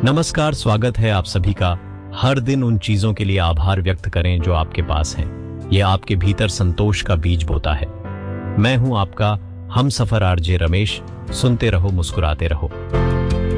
नमस्कार, स्वागत है आप सभी का। हर दिन उन चीजों के लिए आभार व्यक्त करें जो आपके पास हैं। ये आपके भीतर संतोष का बीज बोता है। मैं हूं आपका हमसफर आरजे रमेश। सुनते रहो, मुस्कुराते रहो।